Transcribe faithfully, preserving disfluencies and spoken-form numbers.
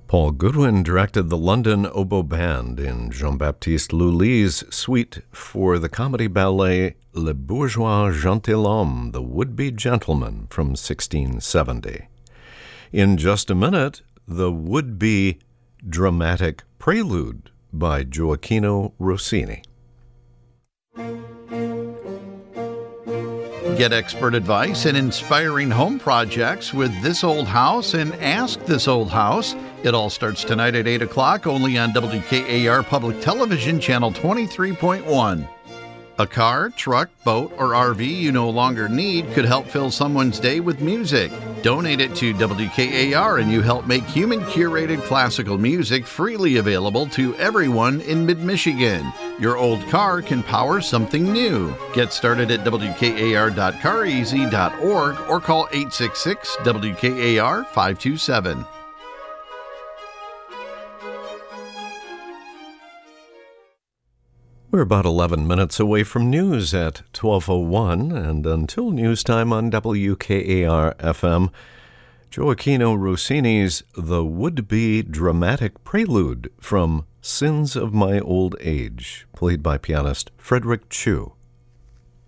Paul Goodwin directed the London Oboe Band in Jean-Baptiste Lully's suite for the comedy ballet Le Bourgeois Gentilhomme, the Would-Be Gentleman, from sixteen seventy. In just a minute, the Would-Be Dramatic Prelude by Gioachino Rossini. Get expert advice and inspiring home projects with This Old House and Ask This Old House. It all starts tonight at eight o'clock, only on W K A R Public Television, Channel twenty-three point one. A car, truck, boat, or R V you no longer need could help fill someone's day with music. Donate it to W K A R and you help make human-curated classical music freely available to everyone in mid-Michigan. Your old car can power something new. Get started at W K A R dot car easy dot org or call eight six six W K A R five two seven. We're about eleven minutes away from news at twelve oh one, and until news time on W K A R F M, Gioachino Rossini's The Would-Be Dramatic Prelude from Sins of My Old Age, played by pianist Frederick Chu.